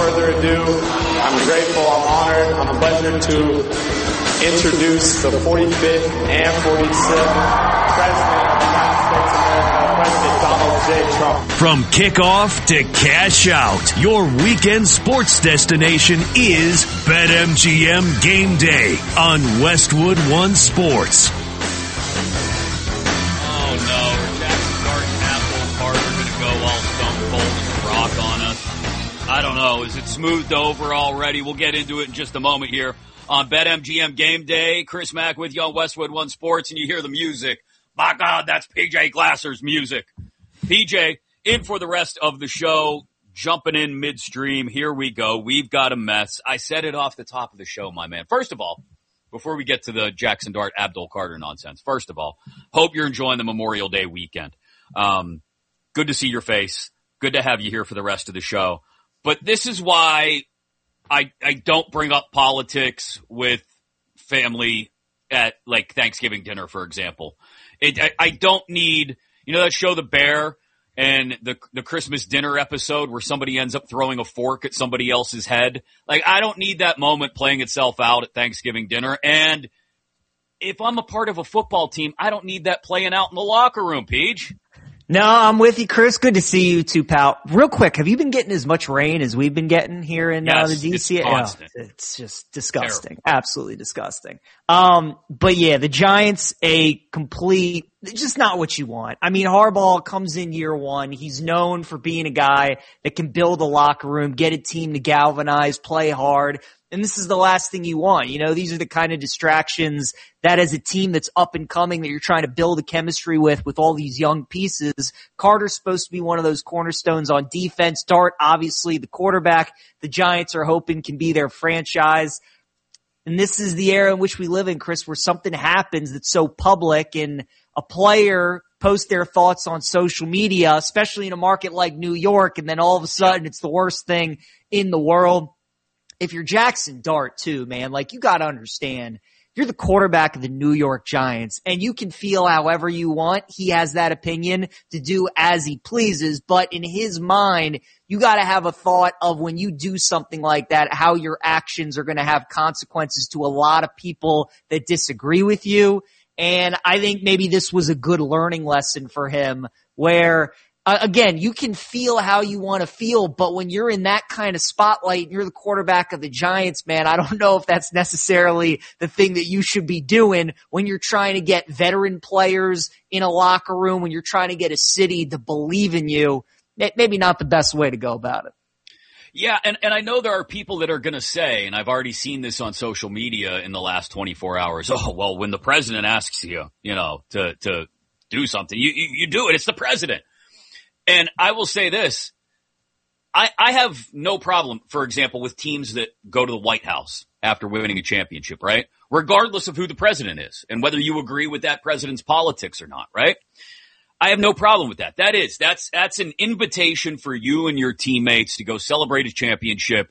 further ado, I'm grateful, I'm honored, I'm pleasured to introduce the 45th and 47th President of the United States of America, President Donald J. Trump. From kickoff to cash out, your weekend sports destination is BetMGM Game Day on Westwood One Sports. Oh no, Jackson Dart and Abdul Carter going to go all stone cold as a rock on us. I don't know. Is it smoothed over already? We'll get into it in just a moment here on BetMGM Game Day. Chris Mack with you on Westwood One Sports, and you hear the music. My God, that's PJ Glasser's music. PJ, in for the rest of the show, jumping in midstream. Here we go. We've got a mess. I said it off the top of the show, my man. First of all, before we get to the Jackson Dart, Abdul Carter nonsense, first of all, hope you're enjoying the Memorial Day weekend. Good to see your face. Good to have you here for the rest of the show. But this is why I don't bring up politics with family at, like, Thanksgiving dinner, for example. I don't need, that show The Bear and the Christmas dinner episode where somebody ends up throwing a fork at somebody else's head. Like, I don't need that moment playing itself out at Thanksgiving dinner. And if I'm a part of a football team, I don't need that playing out in the locker room, Peach. No, I'm with you, Chris. Good to see you too, pal. Real quick, have you been getting as much rain as we've been getting here in the DC? It's constant. It's just disgusting. Terrible. Absolutely disgusting. But yeah, the Giants, just not what you want. I mean, Harbaugh comes in year one. He's known for being a guy that can build a locker room, get a team to galvanize, play hard. And this is the last thing you want. These are the kind of distractions that as a team that's up and coming that you're trying to build a chemistry with all these young pieces. Carter's supposed to be one of those cornerstones on defense. Dart, obviously the quarterback the Giants are hoping can be their franchise. And this is the era in which we live in, Chris, where something happens that's so public and a player posts their thoughts on social media, especially in a market like New York, and then all of a sudden it's the worst thing in the world. If you're Jackson Dart too, man, you gotta understand, you're the quarterback of the New York Giants and you can feel however you want. He has that opinion to do as he pleases, but in his mind, you gotta have a thought of when you do something like that, how your actions are gonna have consequences to a lot of people that disagree with you. And I think maybe this was a good learning lesson for him where again, you can feel how you want to feel, but when you're in that kind of spotlight and you're the quarterback of the Giants, man, I don't know if that's necessarily the thing that you should be doing when you're trying to get veteran players in a locker room, when you're trying to get a city to believe in you. Maybe not the best way to go about it. Yeah, and I know there are people that are going to say, and I've already seen this on social media in the last 24 hours, oh, well, when the president asks you, to do something, you do it. It's the president. And I will say this, I have no problem, for example, with teams that go to the White House after winning a championship, right? Regardless of who the president is and whether you agree with that president's politics or not, right? I have no problem with that. That's an invitation for you and your teammates to go celebrate a championship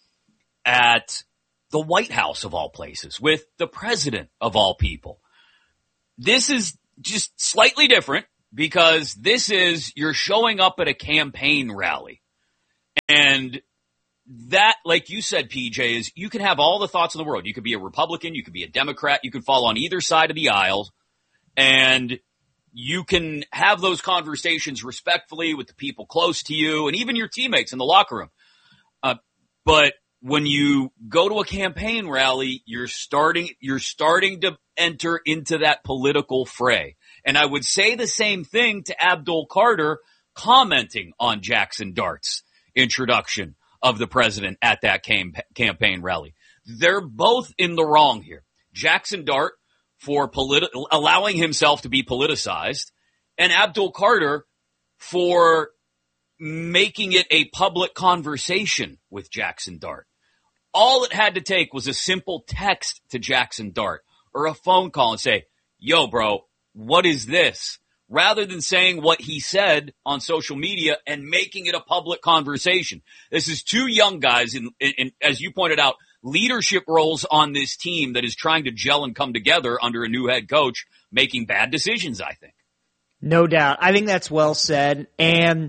at the White House of all places with the president of all people. This is just slightly different. Because this is, you're showing up at a campaign rally. And that, like you said, PJ, is you can have all the thoughts in the world. You could be a Republican, you could be a Democrat, you could fall on either side of the aisle, and you can have those conversations respectfully with the people close to you and even your teammates in the locker room. But when you go to a campaign rally, you're starting to enter into that political fray. And I would say the same thing to Abdul Carter commenting on Jackson Dart's introduction of the president at that campaign rally. They're both in the wrong here. Jackson Dart for allowing himself to be politicized, and Abdul Carter for making it a public conversation with Jackson Dart. All it had to take was a simple text to Jackson Dart or a phone call and say, yo, bro, what is this? Rather than saying what he said on social media and making it a public conversation. This is two young guys in as you pointed out, leadership roles on this team that is trying to gel and come together under a new head coach, making bad decisions, I think. No doubt. I think that's well said. And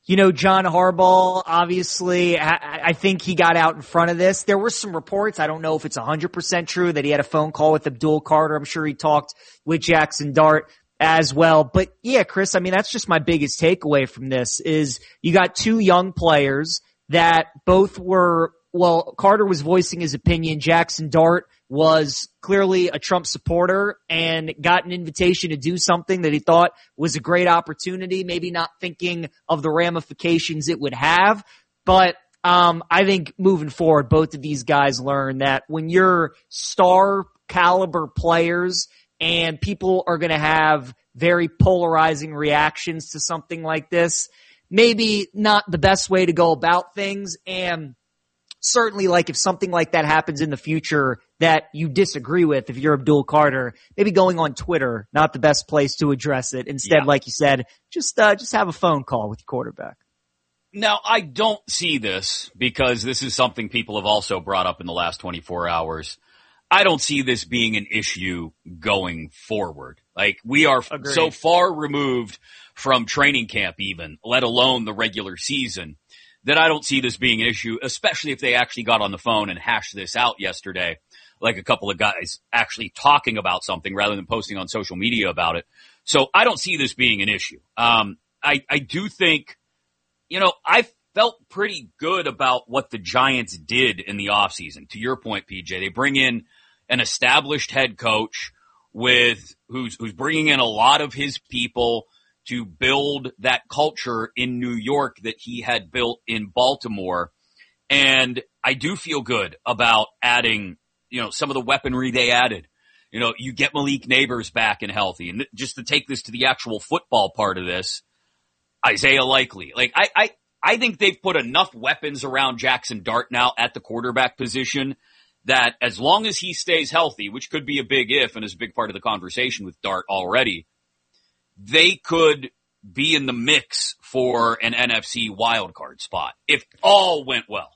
John Harbaugh, obviously, I think he got out in front of this. There were some reports, I don't know if it's 100% true, that he had a phone call with Abdul Carter. I'm sure he talked with Jackson Dart as well. But yeah, Chris, I mean, that's just my biggest takeaway from this is you got two young players that both were, well, Carter was voicing his opinion. Jackson Dart was clearly a Trump supporter and got an invitation to do something that he thought was a great opportunity, maybe not thinking of the ramifications it would have. But I think moving forward, both of these guys learn that when you're star caliber players and people are going to have very polarizing reactions to something like this, maybe not the best way to go about things. And certainly, like, if something like that happens in the future that you disagree with, if you're Abdul Carter, maybe going on Twitter, not the best place to address it. Instead, like you said, just have a phone call with your quarterback. Now, I don't see this because this is something people have also brought up in the last 24 hours. I don't see this being an issue going forward. Like, we are so far removed from training camp even, let alone the regular season, that I don't see this being an issue, especially if they actually got on the phone and hashed this out yesterday, like a couple of guys actually talking about something rather than posting on social media about it. So I don't see this being an issue. I do think, I felt pretty good about what the Giants did in the offseason. To your point, PJ, they bring in an established head coach who's bringing in a lot of his people to build that culture in New York that he had built in Baltimore. And I do feel good about adding, some of the weaponry they added. You get Malik Neighbors back and healthy. And just to take this to the actual football part of this, Isaiah Likely. Like, I think they've put enough weapons around Jackson Dart now at the quarterback position that as long as he stays healthy, which could be a big if and is a big part of the conversation with Dart already, they could be in the mix for an NFC wildcard spot if all went well.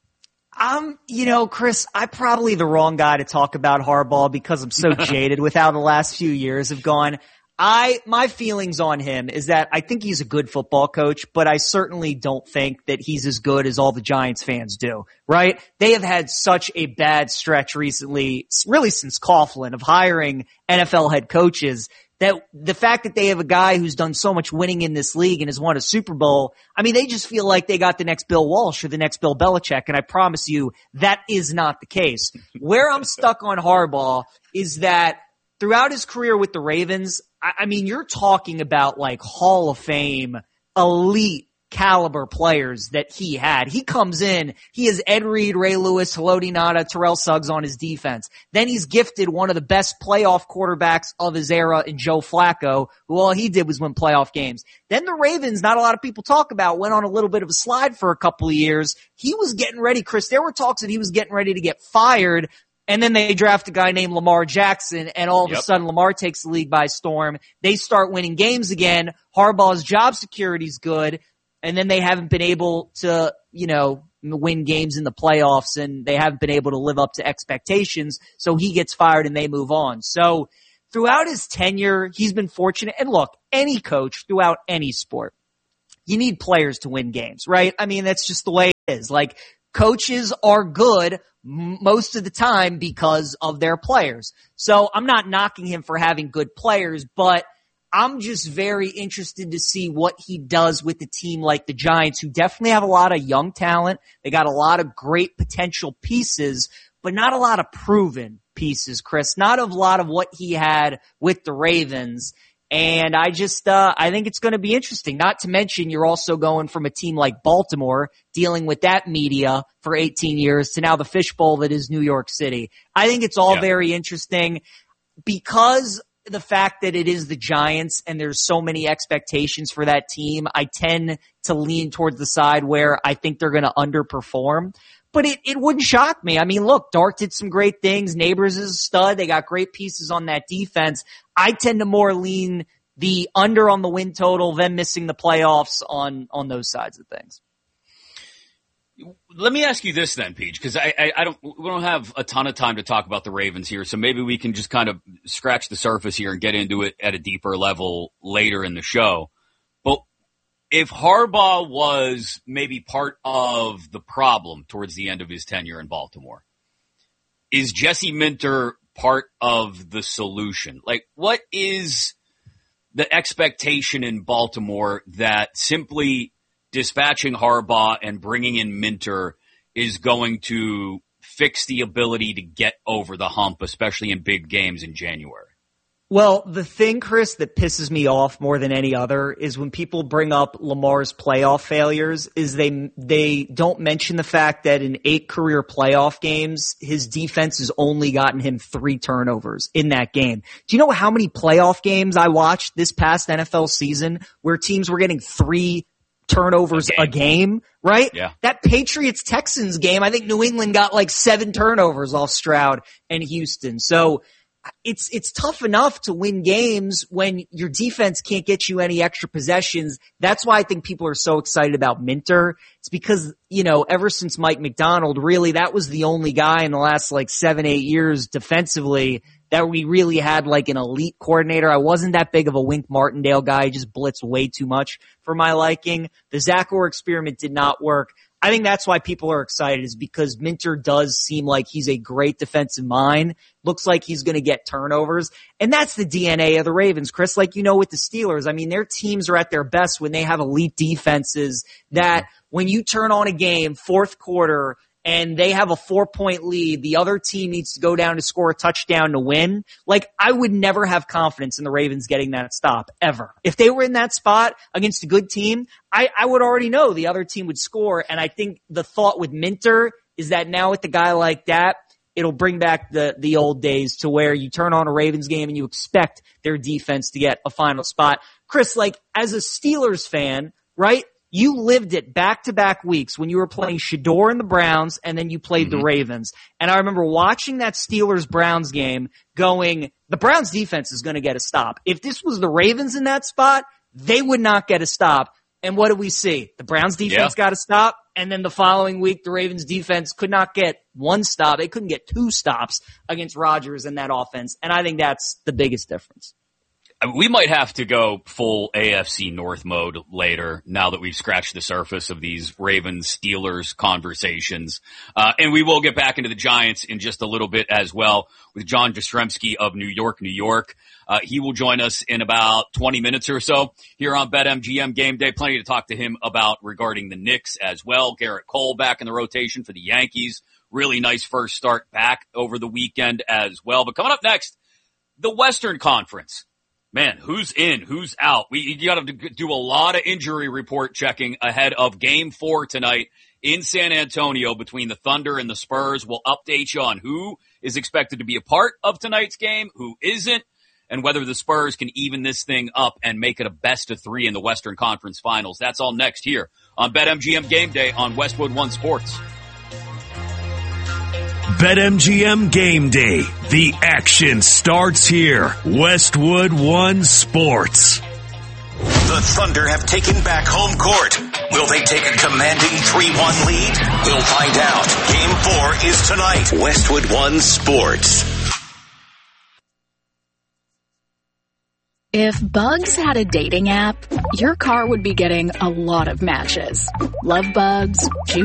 Chris, I'm probably the wrong guy to talk about Harbaugh because I'm so jaded with how the last few years have gone. My feelings on him is that I think he's a good football coach, but I certainly don't think that he's as good as all the Giants fans do, right? They have had such a bad stretch recently, really since Coughlin, of hiring NFL head coaches, that the fact that they have a guy who's done so much winning in this league and has won a Super Bowl, I mean, they just feel like they got the next Bill Walsh or the next Bill Belichick, and I promise you that is not the case. Where I'm stuck on Harbaugh is that throughout his career with the Ravens, I mean, you're talking about like Hall of Fame, elite caliber players that he had. He comes in, he has Ed Reed, Ray Lewis, Haloti Ngata, Terrell Suggs on his defense. Then he's gifted one of the best playoff quarterbacks of his era in Joe Flacco, who all he did was win playoff games. Then the Ravens, not a lot of people talk about, went on a little bit of a slide for a couple of years. He was getting ready, Chris, there were talks that he was getting ready to get fired. And then they draft a guy named Lamar Jackson, and all of a sudden Lamar takes the league by storm. They start winning games again. Harbaugh's job security's good, and then they haven't been able to, win games in the playoffs, and they haven't been able to live up to expectations. So he gets fired and they move on. So throughout his tenure, he's been fortunate. And look, any coach throughout any sport, you need players to win games, right? I mean, that's just the way it is. Like, coaches are good most of the time because of their players. So I'm not knocking him for having good players, but I'm just very interested to see what he does with a team like the Giants, who definitely have a lot of young talent. They got a lot of great potential pieces, but not a lot of proven pieces, Chris. Not a lot of what he had with the Ravens. And I think it's going to be interesting. Not to mention, you're also going from a team like Baltimore, dealing with that media for 18 years, to now the fishbowl that is New York City. I think it's all very interesting because the fact that it is the Giants and there's so many expectations for that team. I tend to lean towards the side where I think they're going to underperform. But it wouldn't shock me. I mean, look, Dart did some great things. Neighbors is a stud. They got great pieces on that defense. I tend to more lean the under on the win total, them missing the playoffs on those sides of things. Let me ask you this then, Peach, because we don't have a ton of time to talk about the Ravens here, so maybe we can just kind of scratch the surface here and get into it at a deeper level later in the show. But if Harbaugh was maybe part of the problem towards the end of his tenure in Baltimore, is Jesse Minter part of the solution? Like, what is the expectation in Baltimore that simply dispatching Harbaugh and bringing in Minter is going to fix the ability to get over the hump, especially in big games in January? Well, the thing, Chris, that pisses me off more than any other is when people bring up Lamar's playoff failures is they don't mention the fact that in 8 career playoff games, his defense has only gotten him 3 turnovers in that game. Do you know how many playoff games I watched this past NFL season where teams were getting 3 turnovers a game, right? Yeah. That Patriots-Texans game, I think New England got like 7 turnovers off Stroud and Houston. So it's tough enough to win games when your defense can't get you any extra possessions. That's why I think people are so excited about Minter. It's because, ever since Mike Macdonald, really, that was the only guy in the last 7-8 years defensively that we really had like an elite coordinator. I wasn't that big of a Wink Martindale guy. He just blitzed way too much for my liking. The Zach Orr experiment did not work. I think that's why people are excited, is because Minter does seem like he's a great defensive mind. Looks like he's going to get turnovers. And that's the DNA of the Ravens, Chris. Like, with the Steelers, I mean, their teams are at their best when they have elite defenses that when you turn on a game, fourth quarter, and they have a 4-point lead, the other team needs to go down to score a touchdown to win. Like, I would never have confidence in the Ravens getting that stop, ever. If they were in that spot against a good team, I would already know the other team would score. And I think the thought with Minter is that now with a guy like that, it'll bring back the old days to where you turn on a Ravens game and you expect their defense to get a final spot. Chris, like, as a Steelers fan, right? You lived it back-to-back weeks when you were playing Shedeur and the Browns, and then you played the Ravens. And I remember watching that Steelers-Browns game going, the Browns defense is going to get a stop. If this was the Ravens in that spot, they would not get a stop. And what do we see? The Browns defense got a stop, and then the following week, the Ravens defense could not get 1 stop. They couldn't get 2 stops against Rodgers in that offense. And I think that's the biggest difference. We might have to go full AFC North mode later now that we've scratched the surface of these Ravens-Steelers conversations. And we will get back into the Giants in just a little bit as well with John Jastrzemski of New York, New York. He will join us in about 20 minutes or so here on BetMGM Game Day. Plenty to talk to him about regarding the Knicks as well. Garrett Cole back in the rotation for the Yankees. Really nice first start back over the weekend as well. But coming up next, the Western Conference. Man, who's in, who's out? You got to do a lot of injury report checking ahead of Game 4 tonight in San Antonio between the Thunder and the Spurs. We'll update you on who is expected to be a part of tonight's game, who isn't, and whether the Spurs can even this thing up and make it a best-of-3 in the Western Conference Finals. That's all next here on BetMGM Game Day on Westwood One Sports. BetMGM Game Day. The action starts here. Westwood One Sports. The Thunder have taken back home court. Will they take a commanding 3-1 lead? We'll find out. Game 4 is tonight. Westwood One Sports. If Bugs had a dating app, your car would be getting a lot of matches. Love bugs,